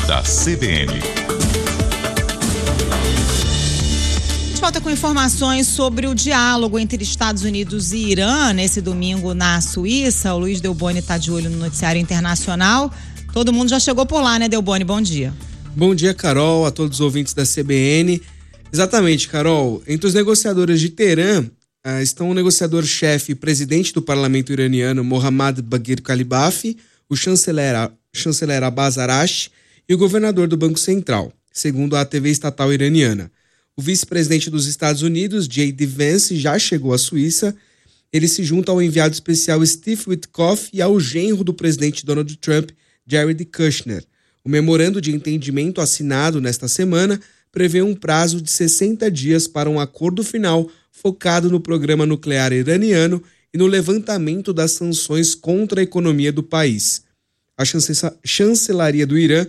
da CBN. Volta com informações sobre o diálogo entre Estados Unidos e Irã nesse domingo na Suíça. O Luiz Delboni está de olho no noticiário internacional. Todo mundo já chegou por lá, né, Delboni? Bom dia. Bom dia, Carol, a todos os ouvintes da CBN. Exatamente, Carol. Entre os negociadores de Teherã estão o negociador-chefe e presidente do parlamento iraniano, Mohammad Baghir Khalibaf, o chanceler Abbas Araghchi e o governador do Banco Central, segundo a TV estatal iraniana. O vice-presidente dos Estados Unidos, J.D. Vance, já chegou à Suíça. Ele se junta ao enviado especial Steve Witkoff e ao genro do presidente Donald Trump, Jared Kushner. O memorando de entendimento assinado nesta semana prevê um prazo de 60 dias para um acordo final focado no programa nuclear iraniano e no levantamento das sanções contra a economia do país. A chancelaria do Irã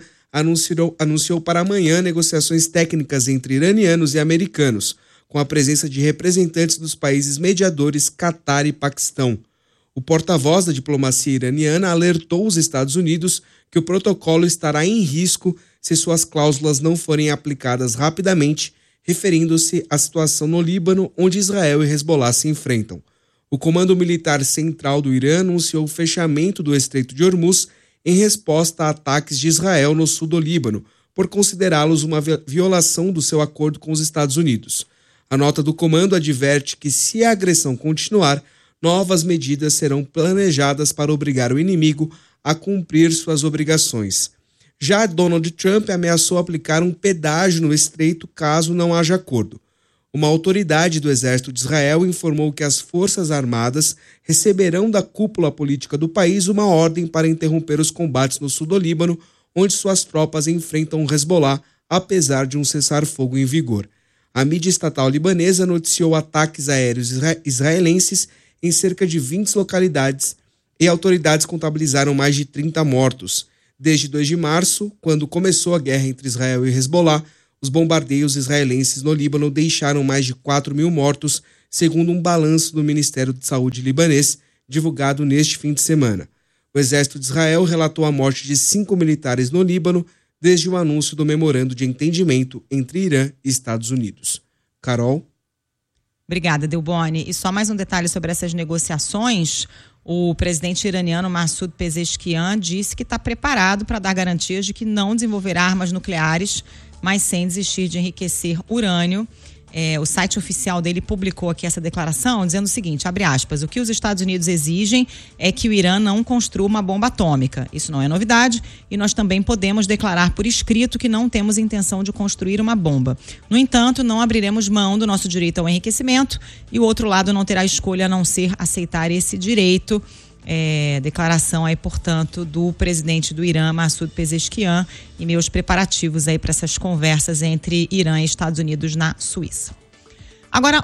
anunciou para amanhã negociações técnicas entre iranianos e americanos, com a presença de representantes dos países mediadores Catar e Paquistão. O porta-voz da diplomacia iraniana alertou os Estados Unidos que o protocolo estará em risco se suas cláusulas não forem aplicadas rapidamente, referindo-se à situação no Líbano, onde Israel e Hezbollah se enfrentam. O Comando Militar Central do Irã anunciou o fechamento do Estreito de Hormuz em resposta a ataques de Israel no sul do Líbano, por considerá-los uma violação do seu acordo com os Estados Unidos. A nota do comando adverte que, se a agressão continuar, novas medidas serão planejadas para obrigar o inimigo a cumprir suas obrigações. Já Donald Trump ameaçou aplicar um pedágio no estreito caso não haja acordo. Uma autoridade do Exército de Israel informou que as Forças Armadas receberão da cúpula política do país uma ordem para interromper os combates no sul do Líbano, onde suas tropas enfrentam o Hezbollah, apesar de um cessar-fogo em vigor. A mídia estatal libanesa noticiou ataques aéreos israelenses em cerca de 20 localidades e autoridades contabilizaram mais de 30 mortos. Desde 2 de março, quando começou a guerra entre Israel e Hezbollah, os bombardeios israelenses no Líbano deixaram mais de 4.000 mortos, segundo um balanço do Ministério de Saúde libanês, divulgado neste fim de semana. O Exército de Israel relatou a morte de 5 militares no Líbano desde o anúncio do memorando de entendimento entre Irã e Estados Unidos. Carol? Obrigada, Delboni. E só mais um detalhe sobre essas negociações. O presidente iraniano Massoud Pezeshkian disse que está preparado para dar garantias de que não desenvolverá armas nucleares, mas sem desistir de enriquecer urânio. O site oficial dele publicou aqui essa declaração dizendo o seguinte, abre aspas, o que os Estados Unidos exigem é que o Irã não construa uma bomba atômica. Isso não é novidade e nós também podemos declarar por escrito que não temos intenção de construir uma bomba. No entanto, não abriremos mão do nosso direito ao enriquecimento e o outro lado não terá escolha a não ser aceitar esse direito. Declaração aí, portanto, do presidente do Irã, Massoud Pezeshkian, e meus preparativos aí para essas conversas entre Irã e Estados Unidos na Suíça. Agora,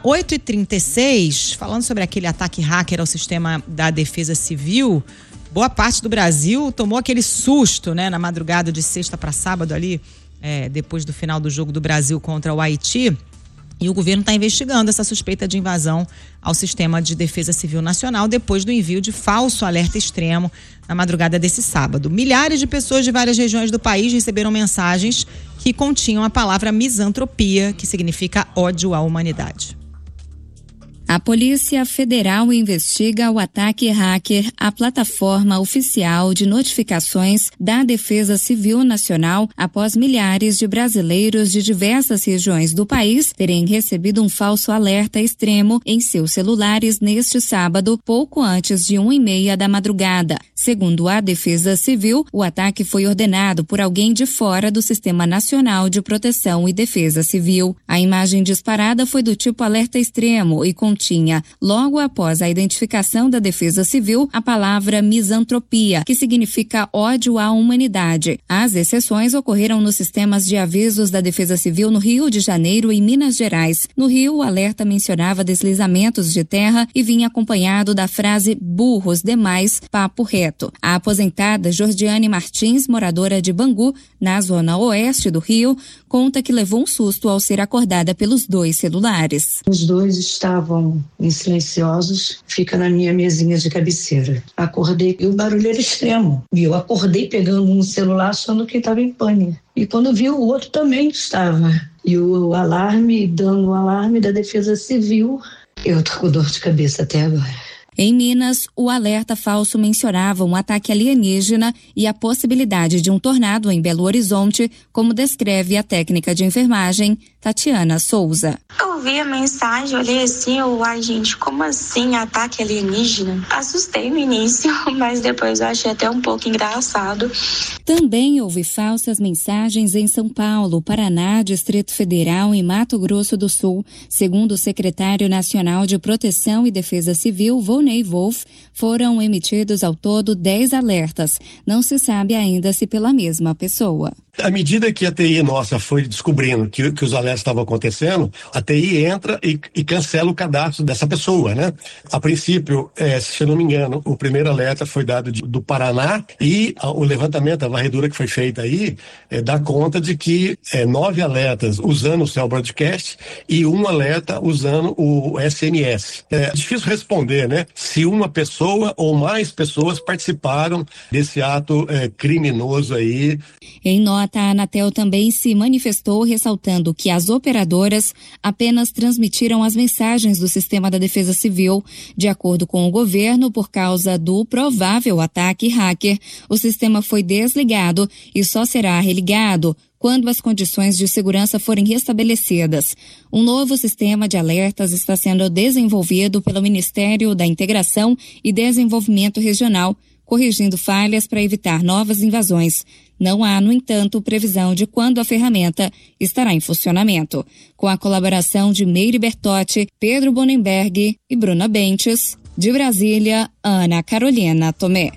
8h36, falando sobre aquele ataque hacker ao sistema da Defesa Civil, boa parte do Brasil tomou aquele susto, né, na madrugada de sexta para sábado ali, depois do final do jogo do Brasil contra o Haiti. E o governo está investigando essa suspeita de invasão ao sistema de defesa civil nacional depois do envio de falso alerta extremo na madrugada desse sábado. Milhares de pessoas de várias regiões do país receberam mensagens que continham a palavra misantropia, que significa ódio à humanidade. A Polícia Federal investiga o ataque hacker à plataforma oficial de notificações da Defesa Civil Nacional após milhares de brasileiros de diversas regiões do país terem recebido um falso alerta extremo em seus celulares neste sábado, pouco antes de 1h30 da madrugada. Segundo a Defesa Civil, o ataque foi ordenado por alguém de fora do Sistema Nacional de Proteção e Defesa Civil. A imagem disparada foi do tipo alerta extremo e continha, logo após a identificação da Defesa Civil, a palavra misantropia, que significa ódio à humanidade. As exceções ocorreram nos sistemas de avisos da Defesa Civil no Rio de Janeiro e Minas Gerais. No Rio, o alerta mencionava deslizamentos de terra e vinha acompanhado da frase burros demais, papo reto. teto. A aposentada Jordiane Martins, moradora de Bangu, na zona oeste do Rio, conta que levou um susto ao ser acordada pelos 2 celulares. Os 2 estavam silenciosos, fica na minha mesinha de cabeceira. Acordei e o barulho era extremo. E eu acordei pegando um celular achando que estava em pane. E quando vi, o outro também estava. E o alarme, dando o alarme da Defesa Civil, eu tô com dor de cabeça até agora. Em Minas, o alerta falso mencionava um ataque alienígena e a possibilidade de um tornado em Belo Horizonte, como descreve a técnica de enfermagem Tatiana Souza. Eu vi a mensagem, olhei assim, ai gente, como assim ataque alienígena? Assustei no início, mas depois eu achei até um pouco engraçado. Também houve falsas mensagens em São Paulo, Paraná, Distrito Federal e Mato Grosso do Sul. Segundo o secretário nacional de Proteção e Defesa Civil, Volney Wolf, foram emitidos ao todo 10 alertas. Não se sabe ainda se pela mesma pessoa. À medida que a TI nossa foi descobrindo que os alertas estavam acontecendo, a TI entra e cancela o cadastro dessa pessoa, né? A princípio, se eu não me engano, o primeiro alerta foi dado do Paraná e o levantamento, a varredura que foi feita aí, dá conta de que 9 alertas usando o Cell Broadcast e 1 alerta usando o SMS. É difícil responder, né? Se uma pessoa ou mais pessoas participaram desse ato criminoso aí. Em nota, a Anatel também se manifestou ressaltando que as operadoras apenas transmitiram as mensagens do sistema da Defesa Civil. De acordo com o governo, por causa do provável ataque hacker, o sistema foi desligado e só será religado quando as condições de segurança forem restabelecidas. Um novo sistema de alertas está sendo desenvolvido pelo Ministério da Integração e Desenvolvimento Regional, corrigindo falhas para evitar novas invasões. Não há, no entanto, previsão de quando a ferramenta estará em funcionamento. Com a colaboração de Meire Bertotti, Pedro Bonenberg e Bruna Bentes, de Brasília, Ana Carolina Tomé.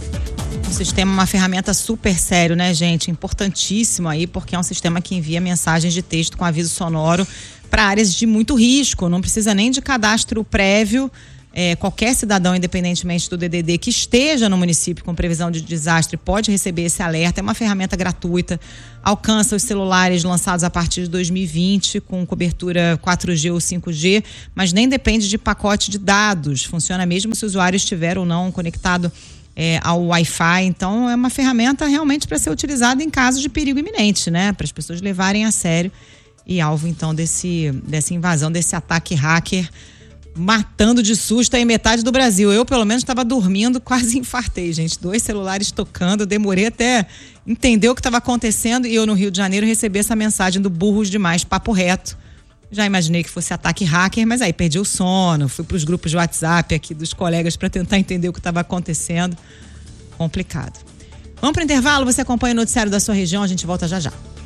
O sistema é uma ferramenta super sério, né, gente? Importantíssimo aí, porque é um sistema que envia mensagens de texto com aviso sonoro para áreas de muito risco. Não precisa nem de cadastro prévio. Qualquer cidadão, independentemente do DDD, que esteja no município com previsão de desastre, pode receber esse alerta. É uma ferramenta gratuita, alcança os celulares lançados a partir de 2020, com cobertura 4G ou 5G, mas nem depende de pacote de dados. Funciona mesmo se o usuário estiver ou não conectado ao Wi-Fi. Então, é uma ferramenta realmente para ser utilizada em casos de perigo iminente, né? Para as pessoas levarem a sério e alvo, então, dessa invasão, desse ataque hacker, matando de susto aí metade do Brasil. Eu, pelo menos, estava dormindo, quase infartei, gente. 2 celulares tocando, demorei até entender o que estava acontecendo e eu, no Rio de Janeiro, recebi essa mensagem do Burros Demais, papo reto. Já imaginei que fosse ataque hacker, mas aí perdi o sono, fui para os grupos de WhatsApp aqui dos colegas para tentar entender o que estava acontecendo. Complicado. Vamos para o intervalo, você acompanha o noticiário da sua região, a gente volta já já.